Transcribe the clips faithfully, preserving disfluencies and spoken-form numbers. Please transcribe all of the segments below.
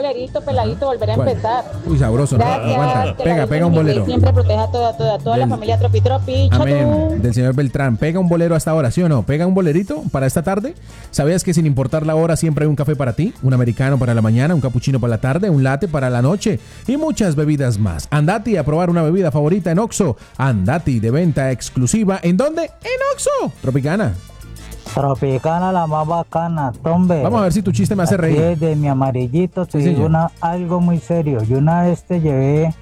bolerito, peladito, volver a ¿Cuál? empezar. Uy, sabroso, ¿no? Gracias. Aguanta. que Pega, la pega un Virgen bolero. Siempre proteja a toda, toda, toda Del- la familia Tropi Tropi. Chau. Amén. Del señor Beltrán. Pega un bolero hasta ahora, ¿sí o no? Pega un bolerito para esta tarde. ¿Sabías que sin importar la hora siempre hay un café para ti? Un americano para la mañana, un cappuccino para la tarde, un latte para la noche y muchas bebidas más. Andati a probar una bebida favorita en Oxxo. Andati de venta exclusiva. ¿En dónde? En Oxxo. Tropicana. Tropicana, la más bacana, tombe. Vamos a ver si tu chiste me hace Aquí reír. es de mi amarillito, te Sí, digo señor. una, algo muy serio. Yo una vez te llevé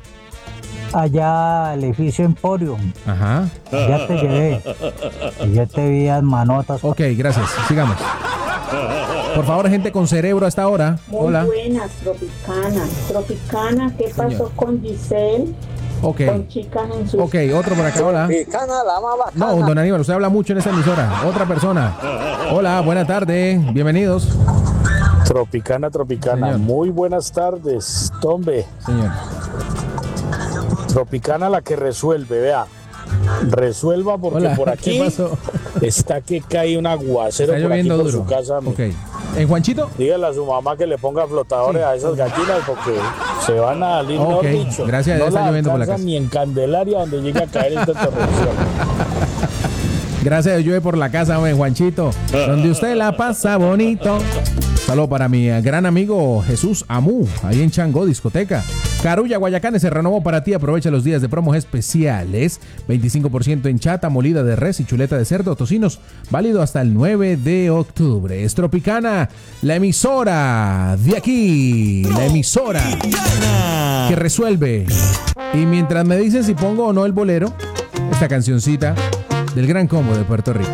allá al edificio Emporium. Ajá. Ya te llevé. Y yo te vi las manotas. Ok, gracias. Sigamos. Por favor, gente con cerebro hasta ahora. Muy Hola. buenas, Tropicana. Tropicana, ¿qué pasó Señor. con Giselle? Ok. Con chicas en sus... Ok, otro por acá. Hola. Tropicana, la más bacana. No, don Aníbal, usted habla mucho en esta emisora. Otra persona. Hola, buena tarde. Bienvenidos. Tropicana, Tropicana, Señor. muy buenas tardes, Tombe. Señor. Tropicana la que resuelve, vea. Resuelva porque Hola. por ¿Qué aquí pasó? está que cae un aguacero Está por aquí lloviendo por duro. su casa. Ok. ¿En Juanchito? Dígale a su mamá que le ponga flotadores Sí. a esas gallinas porque se van a salir, Ok, mejor dicho. gracias a Dios no está la lloviendo por la alcanzan casa. ni en Candelaria donde llega a caer esta torrencial. Gracias a Dios llueve por la casa, hombre, Juanchito. Donde usted la pasa bonito. Saludo para mi gran amigo Jesús Amú, ahí en Changó, discoteca. Carulla, Guayacanes se renovó para ti. Aprovecha los días de promos especiales. veinticinco por ciento en chata, molida de res y chuleta de cerdo, tocinos. Válido hasta el nueve de octubre. Es Tropicana, la emisora de aquí. La emisora que resuelve. Y mientras me dicen si pongo o no el bolero, esta cancioncita del Gran Combo de Puerto Rico.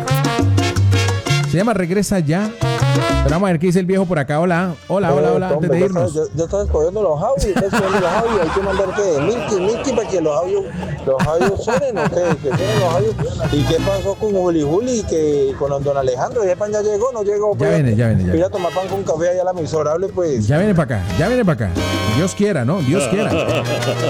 Se llama Regresa Ya. Pero vamos a ver qué dice el viejo por acá. Hola, hola, hola, hola, antes de irnos. Yo, yo estaba escogiendo los audios, estaba escogiendo los audios, hay que mandar que Milky, Milky para que los audios, los audios suenen, ¿o qué? Que suenen los audios. ¿Y qué pasó con Juli Juli? Que con don Alejandro, ¿ya pan ya llegó? ¿No llegó? Ya viene, ya viene, ya Mira, viene. tomar pan con café allá a la miserable, pues. Ya viene para acá, ya viene para acá. Dios quiera, ¿no? Dios quiera.